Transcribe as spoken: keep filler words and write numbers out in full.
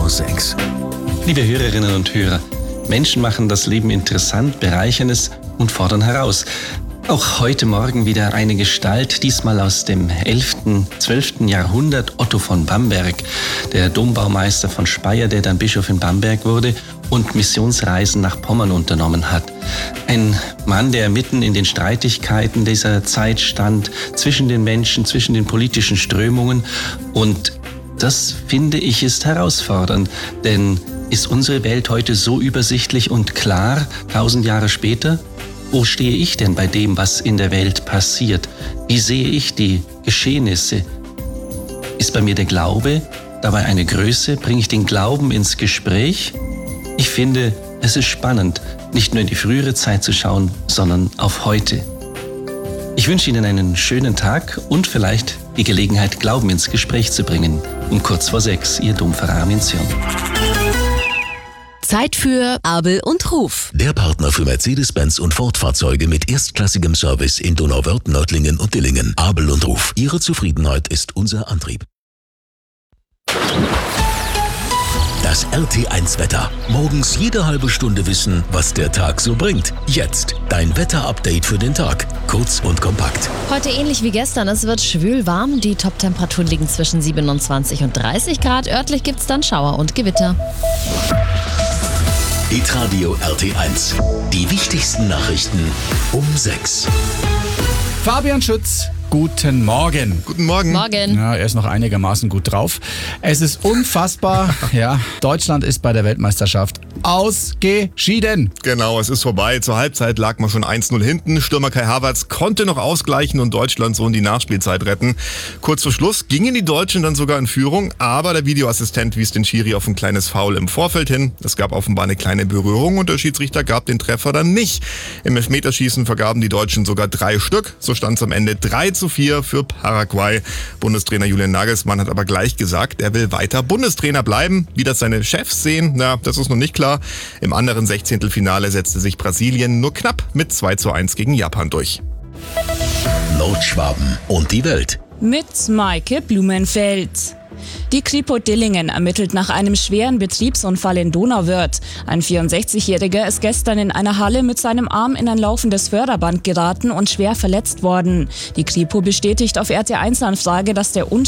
vor sechs. Liebe Hörerinnen und Hörer, Menschen machen das Leben interessant, bereichern es und fordern heraus. Auch heute Morgen wieder eine Gestalt, diesmal aus dem elften, zwölften Jahrhundert, Otto von Bamberg, der Dombaumeister von Speyer, der dann Bischof in Bamberg wurde und Missionsreisen nach Pommern unternommen hat. Ein Mann, der mitten in den Streitigkeiten dieser Zeit stand, zwischen den Menschen, zwischen den politischen Strömungen, und das, finde ich, ist herausfordernd, denn ist unsere Welt heute so übersichtlich und klar, tausend Jahre später? Wo stehe ich denn bei dem, was in der Welt passiert? Wie sehe ich die Geschehnisse? Ist bei mir der Glaube dabei eine Größe? Bringe ich den Glauben ins Gespräch? Ich finde, es ist spannend, nicht nur in die frühere Zeit zu schauen, sondern auf heute. Ich wünsche Ihnen einen schönen Tag und vielleicht die Gelegenheit, Glauben ins Gespräch zu bringen. Um kurz vor sechs, Ihr Dompfarrer Armin Zion. Zeit für Abel und Ruf. Der Partner für Mercedes-Benz und Ford-Fahrzeuge mit erstklassigem Service in Donauwörth, Nördlingen und Dillingen. Abel und Ruf. Ihre Zufriedenheit ist unser Antrieb. Das R T eins Wetter. Morgens jede halbe Stunde wissen, was der Tag so bringt. Jetzt dein Wetter-Update für den Tag. Kurz und kompakt. Heute ähnlich wie gestern, es wird schwül warm. Die Top-Temperaturen liegen zwischen siebenundzwanzig und dreißig Grad. Örtlich gibt es dann Schauer und Gewitter. Hitradio R T eins. Die wichtigsten Nachrichten um sechs. Fabian Schütz, guten Morgen. Guten Morgen. Morgen. Ja, er ist noch einigermaßen gut drauf. Es ist unfassbar. Ja, Deutschland ist bei der Weltmeisterschaft ausgeschieden. Genau, es ist vorbei. Zur Halbzeit lag man schon eins null hinten. Stürmer Kai Havertz konnte noch ausgleichen und Deutschland so in die Nachspielzeit retten. Kurz vor Schluss gingen die Deutschen dann sogar in Führung, aber der Videoassistent wies den Schiri auf ein kleines Foul im Vorfeld hin. Es gab offenbar eine kleine Berührung und der Schiedsrichter gab den Treffer dann nicht. Im Elfmeterschießen vergaben die Deutschen sogar drei Stück. So stand es am Ende drei zu vier für Paraguay. Bundestrainer Julian Nagelsmann hat aber gleich gesagt, er will weiter Bundestrainer bleiben. Wie das seine Chefs sehen, na, das ist noch nicht klar. Im anderen Sechzehntelfinale setzte sich Brasilien nur knapp mit zwei zu eins gegen Japan durch. Nordschwaben und die Welt. Mit Maike Blumenfeld. Die Kripo Dillingen ermittelt nach einem schweren Betriebsunfall in Donauwörth. Ein vierundsechzigjähriger ist gestern in einer Halle mit seinem Arm in ein laufendes Förderband geraten und schwer verletzt worden. Die Kripo bestätigt auf R T eins Anfrage, dass der